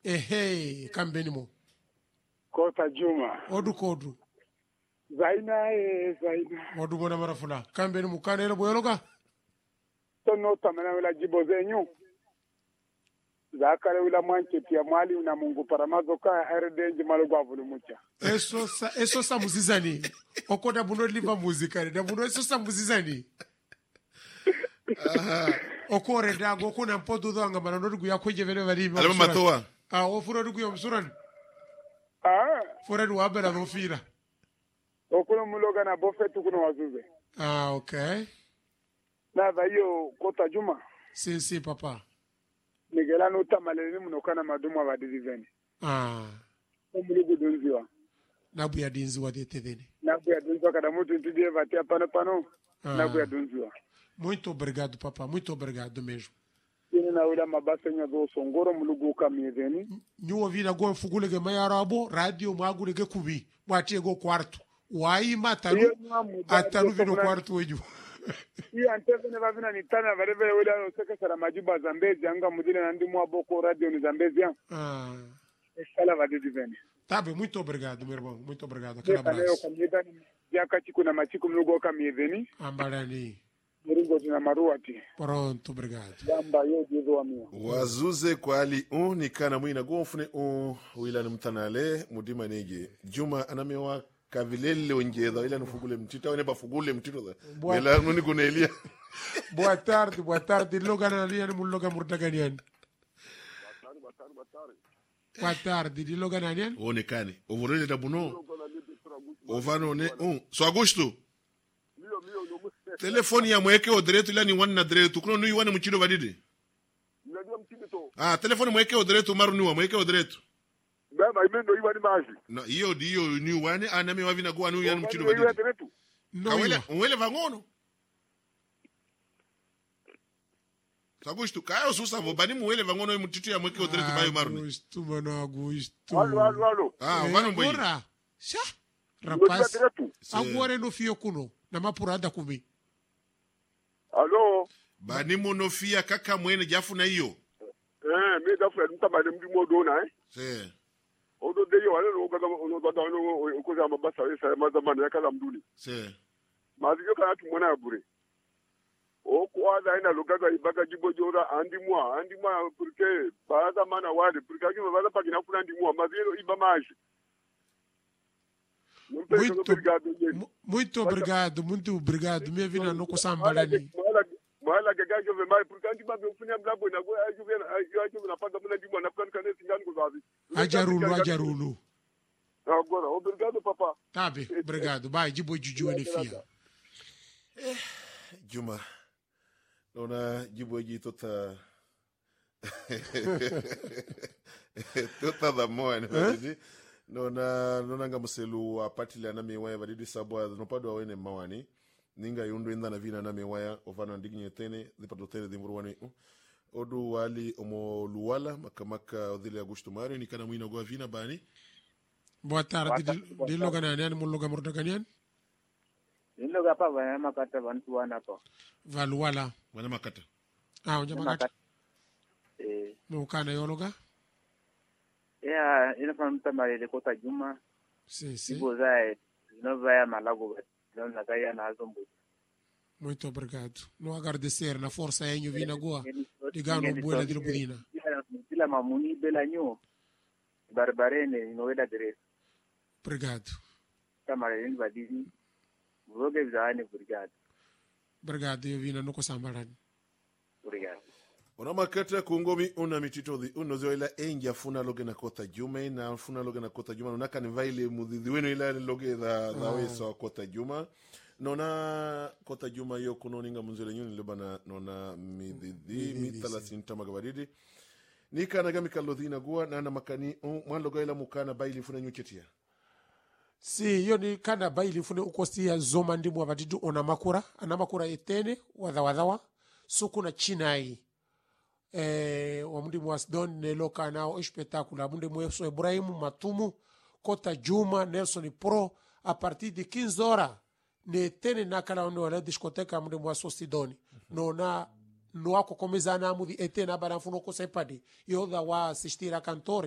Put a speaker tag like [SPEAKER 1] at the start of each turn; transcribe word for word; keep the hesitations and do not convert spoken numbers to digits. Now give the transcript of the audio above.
[SPEAKER 1] Ehe, kambeni mo.
[SPEAKER 2] Kota Juma.
[SPEAKER 1] Odu kodu.
[SPEAKER 2] Zaina e Zaina.
[SPEAKER 1] Odu bona marafula. Kambeni mo kanela boyologa.
[SPEAKER 2] Tono tamana wala jibo zenyu. Zakare wala mwanche pia mwali una Mungu paramazoka R D jimalo gwavulu mucha.
[SPEAKER 1] Eso sa eso sa muzizani. Okoda buno liva muzika da buno eso sa muzizani. Aha. Okore dago kuna mpodo dhanga manano dugu ya kweje vele vali.
[SPEAKER 3] Alama matoa.
[SPEAKER 1] Ah, ofuro dugu ya msuran.
[SPEAKER 2] Ah.
[SPEAKER 1] Fora du abela mufira.
[SPEAKER 2] Okuno muloga na bofetu kuna wazuze.
[SPEAKER 1] Ah, okay.
[SPEAKER 2] Na vayo Kota Juma.
[SPEAKER 1] Si si papa.
[SPEAKER 2] Nigela no tamaleni munokana madumu abadilizeni.
[SPEAKER 1] Ah.
[SPEAKER 2] Omulugu dunziwa.
[SPEAKER 1] Nabu ya dinziwa dete dene.
[SPEAKER 2] Nabu ya dunziwa kada mutu ntidie vatia pano pano. Ah. Nabu ya dunziwa.
[SPEAKER 1] Muito obrigado, papa. Muito obrigado mesmo.
[SPEAKER 2] Yini na wila mabasa nyazo songoro mulugu kamiyezeni.
[SPEAKER 1] Nyuwa vina go mfugule ge mayarabo radio mwagule ge kubi. Mwatie go kwartu. Wai matalu. Atalu vino kwartu weju.
[SPEAKER 2] Iya anteve ne vavina nitana vareve wila oseke sara majiba Zambezi anga mudile na ndimu aboko radio ni Zambezi ya.
[SPEAKER 1] Ah.
[SPEAKER 2] Eshala vadidiveni.
[SPEAKER 1] Tabe, muito obrigado, meu irmão. Muito obrigado.
[SPEAKER 2] Aquele abraço. Yakachiko na machiko mlugo kamiyezeni.
[SPEAKER 1] Ambalani.
[SPEAKER 2] Muringo tina maruati.
[SPEAKER 1] Pronto, obrigado.
[SPEAKER 2] Yamba yo jizo amio.
[SPEAKER 3] Wazuze kwa ali un ni kana mwina gofune un wila ni mtanale mudima nege. Juma anamewa kavilele onjeza ila nufugule mtita wene pa fugule mtito. Mela nuni kunelia.
[SPEAKER 1] Boa tarde, boa tarde. Loga na lia ni muloga murtaganian.
[SPEAKER 2] Boa tarde, boa tarde.
[SPEAKER 1] Boa tarde, di loga na nian?
[SPEAKER 3] One kane. Ovorele da buno. Ovano ne un. So Augusto. Telefoni ya mweke o direto ila ni wani na direto. Kuno nui wani mchino vadidi? Ah, telefoni mweke o direto maru niwa. Mweke o direto.
[SPEAKER 2] Beba, imendo iwa ni maji.
[SPEAKER 3] No, iyo di iyo ni wani. Aname wavina guwa nui wani mchino vadidi.
[SPEAKER 1] No,
[SPEAKER 3] Kawele, unwele vangono. Augusto, kaya ususa vo. Bani mwele vangono yu mchitu ya mweke o direto bayo maru ni.
[SPEAKER 1] Augusto, mano, Augusto.
[SPEAKER 2] Alo, alo, alo.
[SPEAKER 3] Ah, uvano mboyi.
[SPEAKER 1] Ora, sha. Rapaz, agora no fio kuno. Na mapurada kumi.
[SPEAKER 2] Alo.
[SPEAKER 3] Bani monofia kaka mwene jafu na iyo.
[SPEAKER 2] Eh, me da fred mta bade mdi modo na eh.
[SPEAKER 3] Se.
[SPEAKER 2] Odo de yo ale no gaga ono da no ko za mabasa esa mazamana ya kala mduli.
[SPEAKER 3] Se.
[SPEAKER 2] Mazi yo kana tumona abure. O ko ada ina logaga ibaga jibo jora andi mwa, andi mwa porque baza mana wale, porque aki baza pakina kuna andi mwa, mazi yo iba maji.
[SPEAKER 1] Muito obrigado, muito obrigado, muito obrigado. Minha vida não kusambala ni.
[SPEAKER 2] Mala gaga jo vemai porque andi babe ufunya blabo na go ajo vena ajo ajo na panda muna dimwa na kan kanesi ngani go zazi.
[SPEAKER 1] Ajarulu, ajarulu.
[SPEAKER 2] Agora, obrigado papa.
[SPEAKER 1] Tabe, obrigado. Vai, jibo juju ni fia.
[SPEAKER 3] Eh, Juma. Nona jibo ji tota. Tota da moa ni. Nona nona nga muselu apatile na mewa vadidi sabwa no pado wene mawani ninga yundu inda na vina na mewa ofana ndiginye tene zipato tene dimruwani odu wali omo luwala makamaka odile Augusto Mario nikana mwina go vina bani.
[SPEAKER 1] Boa tarde, di loga na nani muloga murtaganian?
[SPEAKER 2] Niloga pa wana makata bantu wana pa.
[SPEAKER 1] Valuala.
[SPEAKER 3] Wana makata.
[SPEAKER 1] Ah, unja makata.
[SPEAKER 2] Eh.
[SPEAKER 1] Mukana yologa?
[SPEAKER 2] Ya, ina famta mare de Kota Juma.
[SPEAKER 1] Si, si.
[SPEAKER 2] Ibo zai, no vai malago, não na gaia na zombo.
[SPEAKER 1] Muito obrigado. Não agradecer na força aí eu vim agora. Digano buena de Lubudina.
[SPEAKER 2] Bila mamuni bela nyo. Barbarene no weda dire.
[SPEAKER 1] Obrigado.
[SPEAKER 2] Tamare ni badini. Voge zani obrigado.
[SPEAKER 1] Obrigado, eu vim no kusambalani.
[SPEAKER 2] Obrigado.
[SPEAKER 3] Ona makata kungomi una mitito di uno zio ila enja funa loge na Kota Juma na funa loge na Kota Juma nonaka ni vaile mudhidhi wenu ila loge da da weso Kota Juma nona Kota Juma yo kuno ninga munzele nyuni lebana nona midhidhi mitala sinta magabadidi nika nagami kalodhina gua na na makani mwan loge ila mukana baili funa nyuchetia.
[SPEAKER 1] Si, yo ni kana baili funa ukosti ya zoma ndimu wabadidu ona makura ana makura etene wadha wadhawa suku na chinai. Eh, wamundi mwasdon neloka nao espetacular wamundi mweso Ibrahim Matumu Kota Juma Nelson Pro a partir de quinze horas ne tene nakala ono wala discoteca wamundi mwaso Sidoni no na no ako komezana amudi etena barafuno ko sepadi yo da wa assistir a cantor